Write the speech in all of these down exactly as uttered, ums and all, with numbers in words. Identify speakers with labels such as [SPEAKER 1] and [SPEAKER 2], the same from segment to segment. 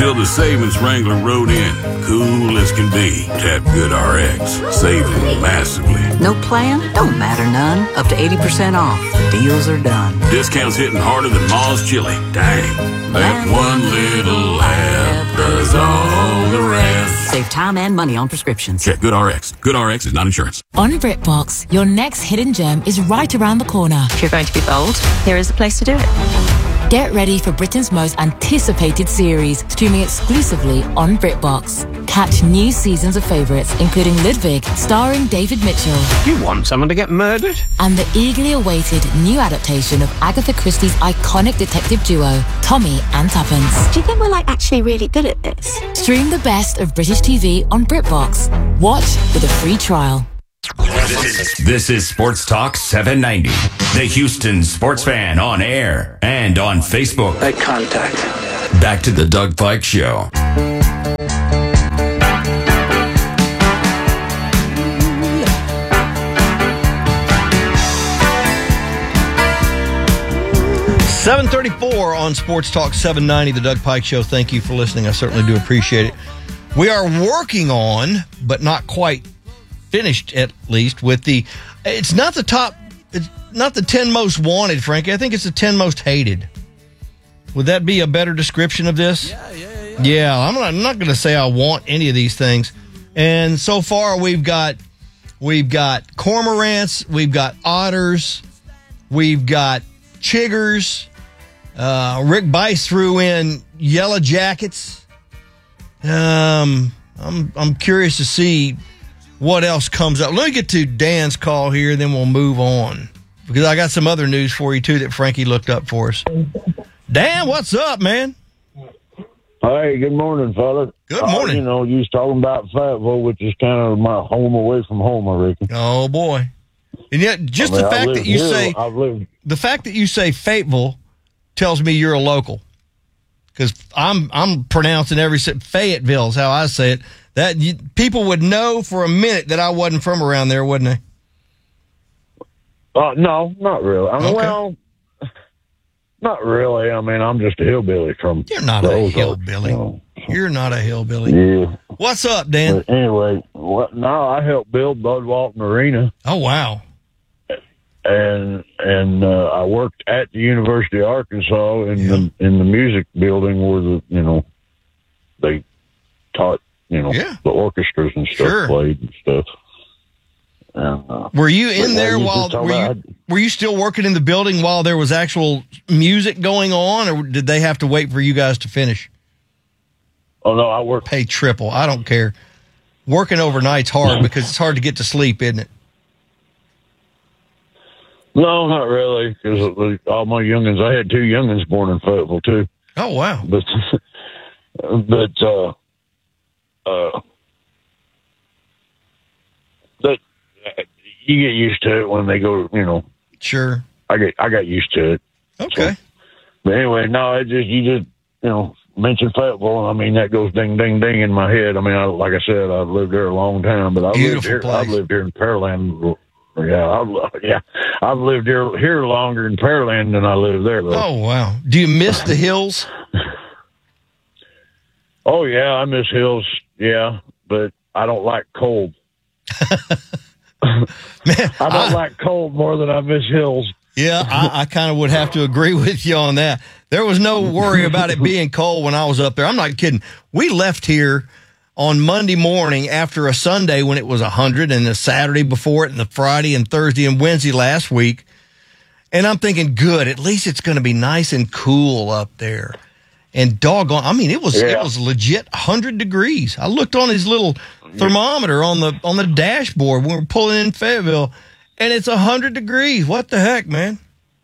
[SPEAKER 1] until the savings wrangler rode in. Cool as can be. Tap GoodRx. Saving massively.
[SPEAKER 2] No plan? Don't matter none. Up to eighty percent off. The deals are done.
[SPEAKER 1] Discounts hitting harder than Ma's chili. Dang. That one little app does all the rest.
[SPEAKER 2] Save time and money on prescriptions.
[SPEAKER 1] Check GoodRx. GoodRx is not insurance.
[SPEAKER 3] On BritBox, your next hidden gem is right around the corner.
[SPEAKER 4] If you're going to be bold, here is the place to do it.
[SPEAKER 3] Get ready for Britain's most anticipated series, streaming exclusively on BritBox. Catch new seasons of favourites, including Ludwig, starring David Mitchell.
[SPEAKER 5] You want someone to get murdered?
[SPEAKER 3] And the eagerly awaited new adaptation of Agatha Christie's iconic detective duo, Tommy and Tuppence.
[SPEAKER 4] Do you think we're like actually really good at this?
[SPEAKER 3] Stream the best of British T V on BritBox. Watch with a free trial.
[SPEAKER 6] This is, this is Sports Talk seven ninety. The Houston Sports Fan on air and on Facebook.
[SPEAKER 7] Eye contact.
[SPEAKER 6] Back to the Doug Pike Show.
[SPEAKER 8] seven thirty-four on Sports Talk seven ninety, the Doug Pike Show. Thank you for listening. I certainly do appreciate it. We are working on, but not quite finished at least, with the, it's not the top, it's not the ten most wanted, Frankie. I think it's the ten most hated. Would that be a better description of this?
[SPEAKER 9] Yeah, yeah, yeah.
[SPEAKER 8] Yeah, I'm not, I'm not going to say I want any of these things. And so far we've got, we've got cormorants, we've got otters, we've got chiggers. Uh, Rick Bice threw in yellow jackets. Um, I'm I'm curious to see what else comes up. Let me get to Dan's call here, then we'll move on, because I got some other news for you too that Frankie looked up for us. Dan, what's up, man?
[SPEAKER 10] Hey, good morning, fella.
[SPEAKER 8] Good morning.
[SPEAKER 10] Uh, you know, you was talking about Fayetteville, which is kind of my home away from home, I reckon.
[SPEAKER 8] Oh boy! And yet, just I mean, the fact that you here, say
[SPEAKER 10] I've lived.
[SPEAKER 8] the fact that you say Fayetteville tells me you're a local, because I'm I'm pronouncing every Fayetteville is how I say it. That you, people would know for a minute that I wasn't from around there, wouldn't they?
[SPEAKER 10] Uh, no, not really. I mean,
[SPEAKER 8] Okay.
[SPEAKER 10] well, not really. I mean, I'm just a hillbilly from.
[SPEAKER 8] You're not a
[SPEAKER 10] Ozark,
[SPEAKER 8] hillbilly.
[SPEAKER 10] you know.
[SPEAKER 8] You're not a hillbilly.
[SPEAKER 10] Yeah.
[SPEAKER 8] What's up, Dan?
[SPEAKER 10] But anyway, what? Now I helped build Bud Walton Arena.
[SPEAKER 8] Oh wow.
[SPEAKER 10] And and uh, I worked at the University of Arkansas in yeah. the in the music building where the you know they taught you know
[SPEAKER 8] yeah.
[SPEAKER 10] the orchestras and stuff
[SPEAKER 8] Sure.
[SPEAKER 10] played and stuff. And, uh,
[SPEAKER 8] were you in there
[SPEAKER 10] you
[SPEAKER 8] while were you, were you still working in the building while there was actual music going on, or did they have to wait for you guys to finish?
[SPEAKER 10] Oh no, I worked.
[SPEAKER 8] Pay triple. I don't care. Working overnight's hard because it's hard to get to sleep, isn't it?
[SPEAKER 10] No, not really, because all my youngins, I had two youngins born in Fayetteville too.
[SPEAKER 8] Oh wow!
[SPEAKER 10] But but uh, uh, that you get used to it when they go. You know,
[SPEAKER 8] sure.
[SPEAKER 10] I get I got used to it.
[SPEAKER 8] Okay.
[SPEAKER 10] So, but anyway, no, it just you just you know mention Fayetteville, and I mean that goes ding ding ding in my head. I mean, I, like I said, I've lived there a long time, but I lived
[SPEAKER 8] Beautiful
[SPEAKER 10] here.
[SPEAKER 8] place.
[SPEAKER 10] I've lived here in Pearland. Yeah, I've, yeah, I've lived here here longer in Pearland than I lived there. Though.
[SPEAKER 8] Oh wow! Do you miss the hills?
[SPEAKER 10] Oh yeah, I miss hills. Yeah, but I don't like cold.
[SPEAKER 8] Man,
[SPEAKER 10] I don't
[SPEAKER 8] I,
[SPEAKER 10] like cold more than I miss hills.
[SPEAKER 8] Yeah, I, I kind of would have to agree with you on that. There was no worry about it being cold when I was up there. I'm not kidding. We left here on Monday morning after a Sunday when it was one hundred, and the Saturday before it, and the Friday and Thursday and Wednesday last week. And I'm thinking, good, at least it's going to be nice and cool up there. And doggone, I mean, it was
[SPEAKER 10] Yeah.
[SPEAKER 8] it was legit one hundred degrees. I looked on his little thermometer on the on the dashboard when we were pulling in Fayetteville, and it's one hundred degrees. What the heck, man?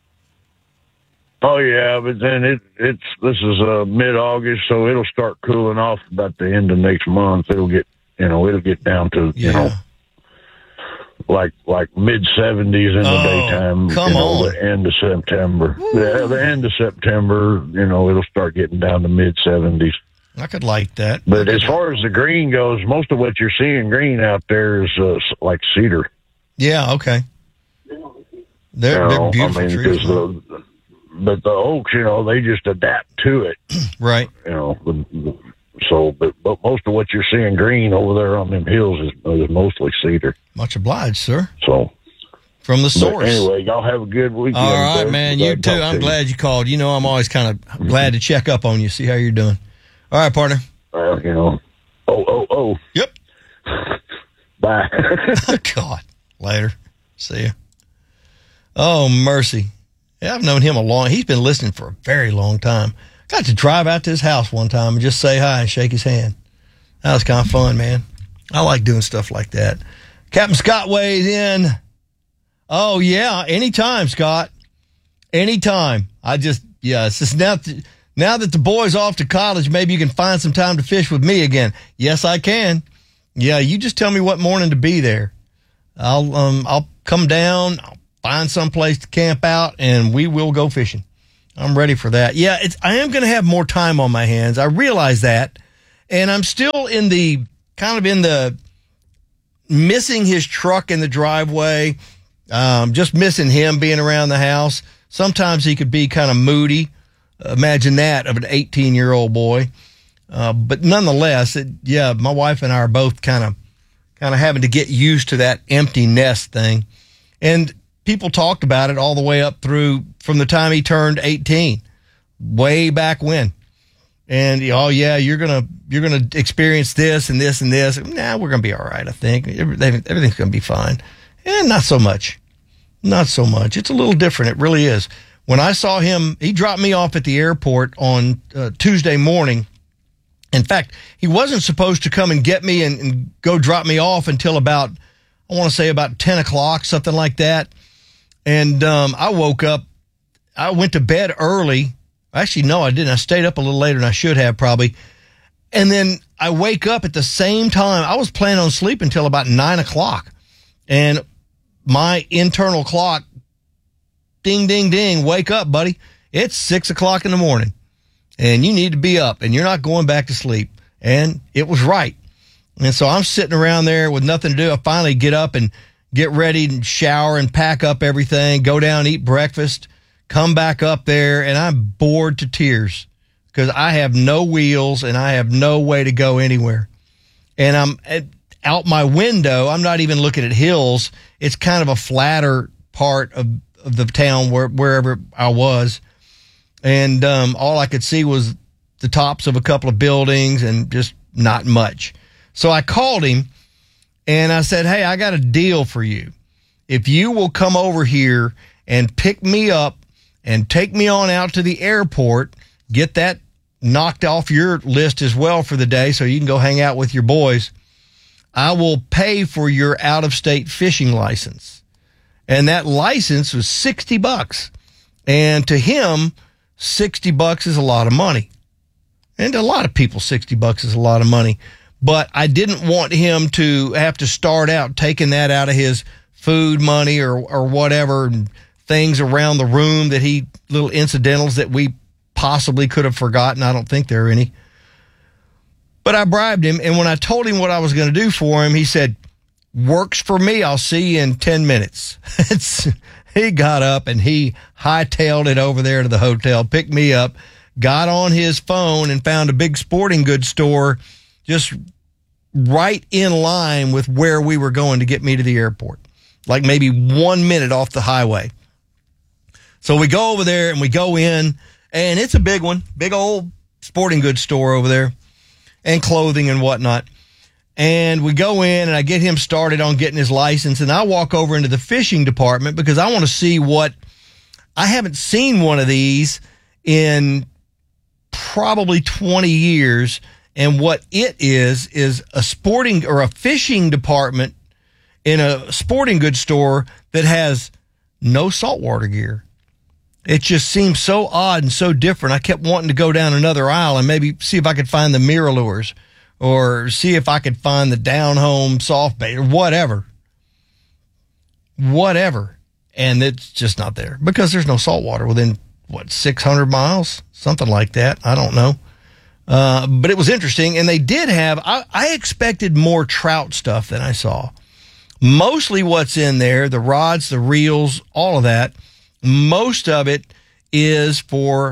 [SPEAKER 10] Oh yeah, but then it it's this is uh, mid August, so it'll start cooling off about the end of next month. It'll get you know it'll get down to you
[SPEAKER 8] Yeah.
[SPEAKER 10] know like like mid seventies in the
[SPEAKER 8] Oh,
[SPEAKER 10] daytime.
[SPEAKER 8] come
[SPEAKER 10] you know,
[SPEAKER 8] on.
[SPEAKER 10] the end of September. Yeah, the end of September. You know, it'll start getting down to mid seventies.
[SPEAKER 8] I could like that.
[SPEAKER 10] But as far as the green goes, most of what you're seeing green out there is uh, like cedar.
[SPEAKER 8] Yeah, okay. They're,
[SPEAKER 10] You
[SPEAKER 8] they're
[SPEAKER 10] know,
[SPEAKER 8] beautiful
[SPEAKER 10] I mean,
[SPEAKER 8] trees.
[SPEAKER 10] 'cause the, but the oaks, you know, they just adapt to it.
[SPEAKER 8] Right.
[SPEAKER 10] You know, the, the, So, but, but most of what you're seeing green over there on them hills is, is mostly cedar.
[SPEAKER 8] Much obliged, sir.
[SPEAKER 10] So,
[SPEAKER 8] from the source.
[SPEAKER 10] But anyway, y'all have a good weekend.
[SPEAKER 8] All right,
[SPEAKER 10] Dave.
[SPEAKER 8] man.
[SPEAKER 10] Glad
[SPEAKER 8] You
[SPEAKER 10] to
[SPEAKER 8] too.
[SPEAKER 10] talk
[SPEAKER 8] I'm
[SPEAKER 10] to
[SPEAKER 8] glad you called. You know, I'm always kind of mm-hmm. glad to check up on you, see how you're doing. All right, partner.
[SPEAKER 10] Well, you know. Oh, oh, oh.
[SPEAKER 8] Yep.
[SPEAKER 10] Bye.
[SPEAKER 8] God. Later. See ya. Oh, mercy. Yeah, I've known him a long, he's been listening for a very long time. Got to drive out to his house one time and just say hi and shake his hand. That was kind of fun, man. I like doing stuff like that. Captain Scott weighs in. Oh, yeah. Anytime, Scott. Anytime. I just, yeah, it's just now, th- now that the boy's off to college, maybe you can find some time to fish with me again. Yes, I can. Yeah, you just tell me what morning to be there. I'll, um, I'll come down, I'll find some place to camp out, and we will go fishing. I'm ready for that. Yeah, it's, I am going to have more time on my hands. I realize that. And I'm still in the, kind of in the, missing his truck in the driveway, um, just missing him being around the house. Sometimes he could be kind of moody. Imagine that of an eighteen-year-old boy. Uh, but nonetheless, it, yeah, my wife and I are both kind of, kind of having to get used to that empty nest thing. And people talked about it all the way up through from the time he turned eighteen, way back when. And, oh, yeah, you're going to you're gonna experience this and this and this. Nah, we're going to be all right, I think. Everything, everything's going to be fine. And not so much. Not so much. It's a little different. It really is. When I saw him, he dropped me off at the airport on uh, Tuesday morning. In fact, he wasn't supposed to come and get me and, and go drop me off until about, I want to say about ten o'clock, something like that. And um, I woke up. I went to bed early. Actually, no, I didn't. I stayed up a little later than I should have probably. And then I wake up at the same time. I was planning on sleeping until about nine o'clock. And my internal clock, ding, ding, ding, wake up, buddy. It's six o'clock in the morning. And you need to be up. And you're not going back to sleep. And it was right. And so I'm sitting around there with nothing to do. I finally get up and get ready and shower and pack up everything, go down, eat breakfast, come back up there, and I'm bored to tears because I have no wheels and I have no way to go anywhere. And I'm at, out my window. I'm not even looking at hills. It's kind of a flatter part of, of the town where, wherever I was. And um, all I could see was the tops of a couple of buildings and just not much. So I called him and I said, hey, I got a deal for you. If you will come over here and pick me up and take me on out to the airport, get that knocked off your list as well for the day so you can go hang out with your boys, I will pay for your out-of-state fishing license. And that license was sixty bucks. And to him, sixty bucks is a lot of money. And to a lot of people, sixty bucks is a lot of money. But I didn't want him to have to start out taking that out of his food money or, or whatever, and things around the room that he, little incidentals that we possibly could have forgotten. I don't think there are any. But I bribed him, and when I told him what I was going to do for him, he said, works for me. I'll see you in ten minutes. It's, he got up and he hightailed it over there to the hotel, picked me up, got on his phone and found a big sporting goods store just right in line with where we were going to get me to the airport, like maybe one minute off the highway. So we go over there and we go in, and it's a big one, big old sporting goods store over there, and clothing and whatnot. And we go in and I get him started on getting his license, and I walk over into the fishing department because I want to see what, I haven't seen one of these in probably twenty years. And what it is, is a sporting or a fishing department in a sporting goods store that has no saltwater gear. It just seems so odd and so different. I kept wanting to go down another aisle and maybe see if I could find the MirrOlures or see if I could find the down home soft bait or whatever. Whatever. And it's just not there because there's no saltwater within, what, six hundred miles? Something like that. I don't know. Uh, but it was interesting, and they did have, I, I expected more trout stuff than I saw. Mostly what's in there, the rods, the reels, all of that, most of it is for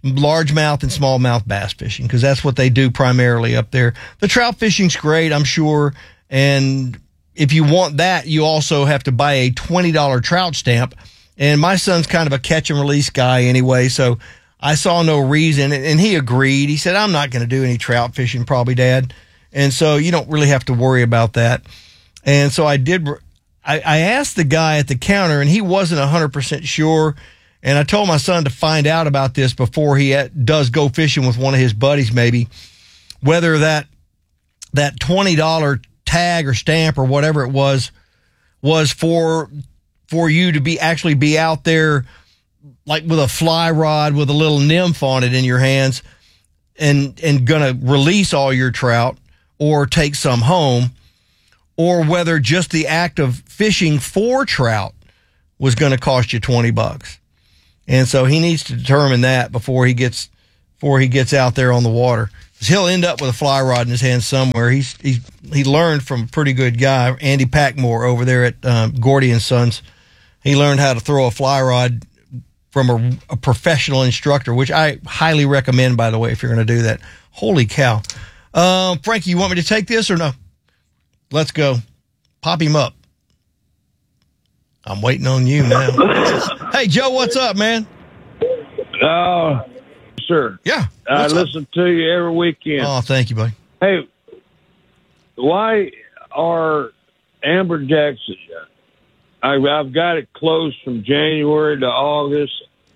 [SPEAKER 8] largemouth and smallmouth bass fishing, because that's what they do primarily up there. The trout fishing's great, I'm sure. And if you want that, you also have to buy a twenty dollars trout stamp. And my son's kind of a catch and release guy anyway, so I saw no reason. And he agreed. He said, I'm not going to do any trout fishing, probably, Dad. And so you don't really have to worry about that. And so I did. I, I asked the guy at the counter, and he wasn't one hundred percent sure. And I told my son to find out about this before he does go fishing with one of his buddies, maybe, whether that that twenty dollars tag or stamp or whatever it was was for for you to be actually be out there like with a fly rod with a little nymph on it in your hands and and gonna release all your trout or take some home, or whether just the act of fishing for trout was going to cost you twenty bucks. And so he needs to determine that before he gets before he gets out there on the water. He'll end up with a fly rod in his hand somewhere. He's he's he learned from a pretty good guy, Andy Packmore, over there at um, Gordy and Sons. He learned how to throw a fly rod from a, a professional instructor, which I highly recommend, by the way, if you're going to do that. Holy cow. Um, Frankie, you want me to take this or no? Let's go. Pop him up. I'm waiting on you now. Hey, Joe, what's up, man?
[SPEAKER 7] Uh, sir.
[SPEAKER 8] Yeah.
[SPEAKER 7] I listen up? to you every weekend.
[SPEAKER 8] Oh, thank you, buddy.
[SPEAKER 7] Hey, why are amberjacks? I, I've got it closed from January to August.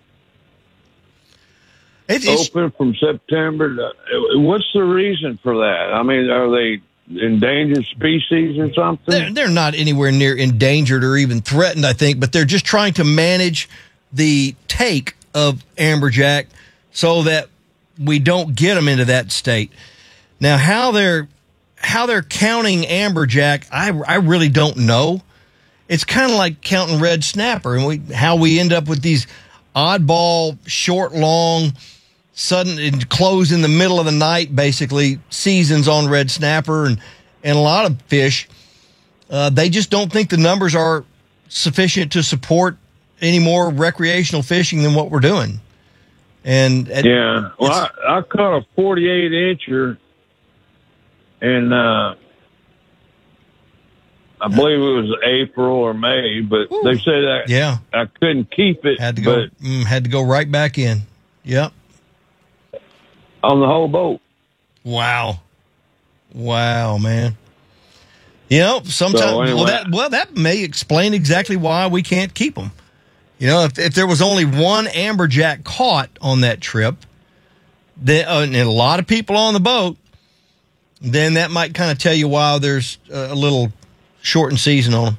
[SPEAKER 8] It, it's,
[SPEAKER 7] open from September to, what's the reason for that? I mean, are they endangered species or something?
[SPEAKER 8] They're, they're not anywhere near endangered or even threatened, I think, but they're just trying to manage the take of amberjack so that we don't get them into that state. Now, how they're how they're counting amberjack, I I really don't know. It's kind of like counting red snapper, and we how we end up with these oddball, short, long, sudden and close in the middle of the night, basically seasons on red snapper and and a lot of fish. Uh, they just don't think the numbers are sufficient to support any more recreational fishing than what we're doing. And
[SPEAKER 7] yeah, well, I, I caught a forty-eight incher, and uh, I believe it was April or May, but Ooh. they said that
[SPEAKER 8] yeah.
[SPEAKER 7] I couldn't keep it.
[SPEAKER 8] Had to go.
[SPEAKER 7] But
[SPEAKER 8] mm, had to go right back in. Yep.
[SPEAKER 7] On the whole boat.
[SPEAKER 8] Wow. Wow, man. You know, sometimes
[SPEAKER 7] so anyway,
[SPEAKER 8] well that well that may explain exactly why we can't keep them. You know, if if there was only one amberjack caught on that trip, then uh, and a lot of people on the boat, then that might kind of tell you why there's a little shortened season on them.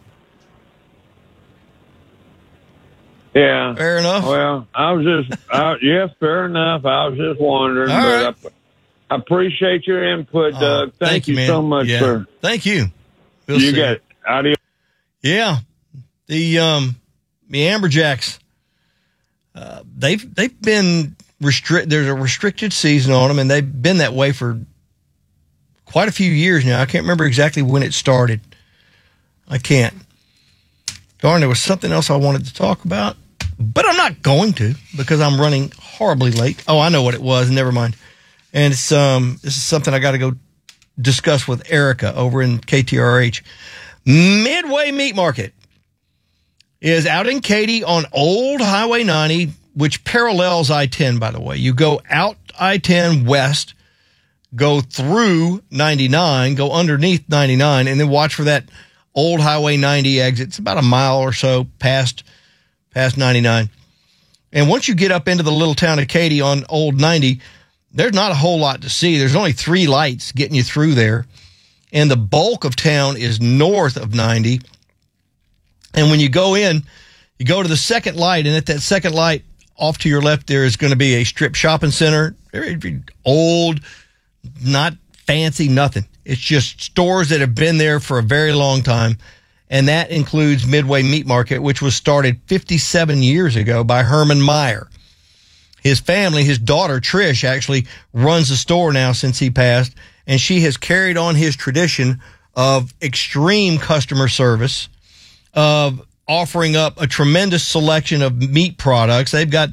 [SPEAKER 7] Yeah.
[SPEAKER 8] Fair enough.
[SPEAKER 7] Well, I was just, I, yeah, fair enough. I was just wondering.
[SPEAKER 8] All
[SPEAKER 7] but
[SPEAKER 8] right.
[SPEAKER 7] I, I appreciate your input,
[SPEAKER 8] Uh,
[SPEAKER 7] Doug. Thank,
[SPEAKER 8] thank
[SPEAKER 7] you,
[SPEAKER 8] you, man.
[SPEAKER 7] so much,
[SPEAKER 8] yeah.
[SPEAKER 7] sir.
[SPEAKER 8] Thank you. We'll
[SPEAKER 7] you
[SPEAKER 8] see.
[SPEAKER 7] got it. Adios.
[SPEAKER 8] Yeah. The, um, the amberjacks, uh, they've, they've been restrict, there's a restricted season on them, and they've been that way for quite a few years now. I can't remember exactly when it started. I can't. Darn, there was something else I wanted to talk about, but I'm not going to because I'm running horribly late. Oh, I know what it was. Never mind. And it's um, this is something I got to go discuss with Erica over in K T R H. Midway Meat Market is out in Katy on Old Highway ninety, which parallels I ten, by the way. You go out I ten west, go through ninety-nine, go underneath ninety-nine, and then watch for that Old Highway ninety exit. It's about a mile or so past past ninety-nine. And once you get up into the little town of Katy on Old ninety, there's not a whole lot to see. There's only three lights getting you through there. And the bulk of town is north of ninety. And when you go in, you go to the second light, and at that second light, off to your left, there is going to be a strip shopping center. Very old, not fancy, nothing. It's just stores that have been there for a very long time. And that includes Midway Meat Market, which was started fifty-seven years ago by Herman Meyer. His family, his daughter, Trish, actually runs the store now since he passed. And she has carried on his tradition of extreme customer service, of offering up a tremendous selection of meat products. They've got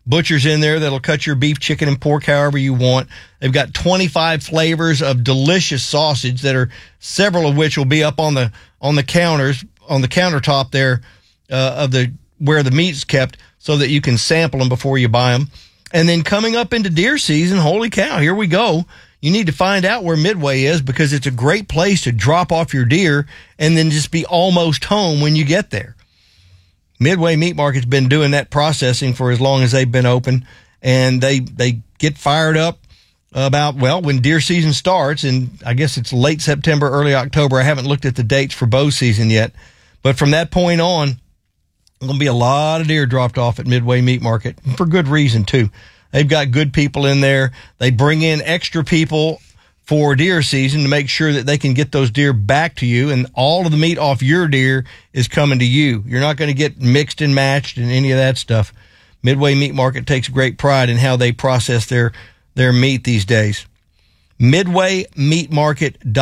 [SPEAKER 8] butchers in there that'll cut your beef, chicken, and pork however you want. They've got twenty-five flavors of delicious sausage that are several of which will be up on the on the counters on the countertop there uh, of the where the meat's kept, so that you can sample them before you buy them. And then coming up into deer season, holy cow, here we go. You need to find out where Midway is, because it's a great place to drop off your deer and then just be almost home when you get there. Midway Meat Market's been doing that processing for as long as they've been open, and they they get fired up about, well, when deer season starts, and I guess it's late September, early October. I haven't looked at the dates for bow season yet, but from that point on, there's going to be a lot of deer dropped off at Midway Meat Market, for good reason, too. They've got good people in there. They bring in extra people for deer season to make sure that they can get those deer back to you, and all of the meat off your deer is coming to you. You're not going to get mixed and matched and any of that stuff. Midway Meat Market takes great pride in how they process their, their meat these days. midway meat market dot com